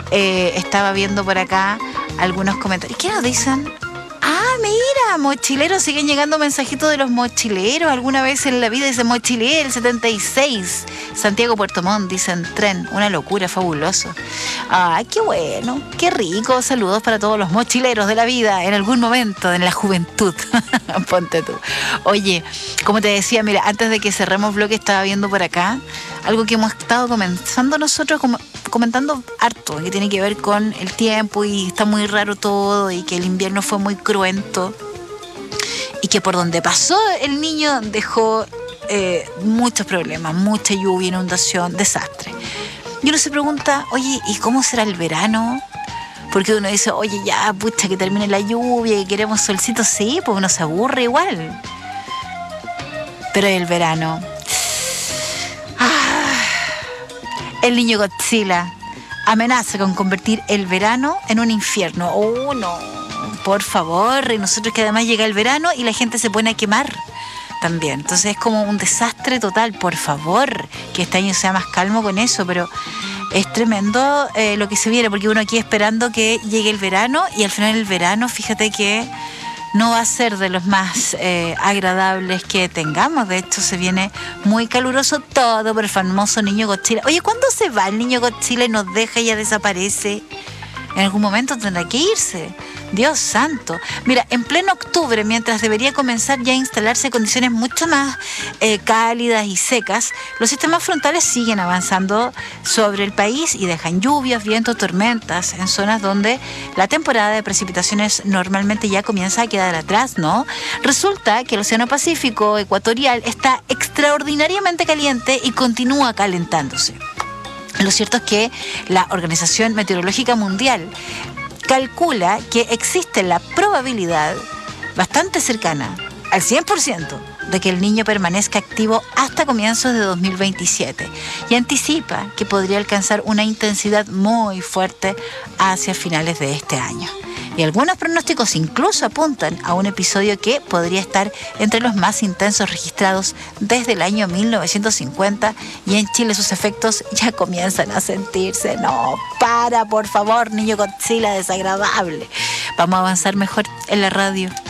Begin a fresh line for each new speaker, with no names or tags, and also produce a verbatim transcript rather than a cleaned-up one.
eh, estaba viendo por acá algunos comentarios. ¿Qué nos dicen? Ah, mira, mochileros, siguen llegando mensajitos de los mochileros. Alguna vez en la vida dice mochilero, el setenta y seis. Santiago Puerto Montt, dicen tren. Una locura, fabuloso. Ay, qué bueno, qué rico. Saludos para todos los mochileros de la vida en algún momento, en la juventud. Ponte tú. Oye, como te decía, mira, antes de que cerremos bloque, estaba viendo por acá algo que hemos estado comenzando nosotros, como, comentando harto, que tiene que ver con el tiempo y está muy raro todo y que el invierno fue muy cruento y que por donde pasó el niño dejó eh, muchos problemas, mucha lluvia, inundación, desastre. Y uno se pregunta, oye, ¿y cómo será el verano? Porque uno dice, oye, ya, pucha, que termine la lluvia, que queremos solcito, sí, pues uno se aburre igual. Pero el verano... El niño Godzilla amenaza con convertir el verano en un infierno. Oh, no, por favor. Y nosotros que además llega el verano y la gente se pone a quemar también. Entonces es como un desastre total. Por favor, que este año sea más calmo con eso. Pero es tremendo eh, lo que se viene, porque uno aquí esperando que llegue el verano y al final el verano, fíjate que no va a ser de los más eh, agradables que tengamos. De hecho, se viene muy caluroso todo por el famoso niño Godzilla. Oye, ¿cuándo se va el niño Godzilla y nos deja y ya desaparece? En algún momento tendrá que irse. Dios santo. Mira, en pleno octubre, mientras debería comenzar ya a instalarse condiciones mucho más eh, cálidas y secas, los sistemas frontales siguen avanzando sobre el país y dejan lluvias, vientos, tormentas en zonas donde la temporada de precipitaciones normalmente ya comienza a quedar atrás, ¿no? Resulta que el Océano Pacífico ecuatorial está extraordinariamente caliente y continúa calentándose. Lo cierto es que la Organización Meteorológica Mundial calcula que existe la probabilidad bastante cercana al cien por ciento de que el niño permanezca activo hasta comienzos de dos mil veintisiete y anticipa que podría alcanzar una intensidad muy fuerte hacia finales de este año. Y algunos pronósticos incluso apuntan a un episodio que podría estar entre los más intensos registrados desde el año mil novecientos cincuenta, y en Chile sus efectos ya comienzan a sentirse. No, para, por favor, niño Godzilla desagradable. Vamos a avanzar mejor en la radio.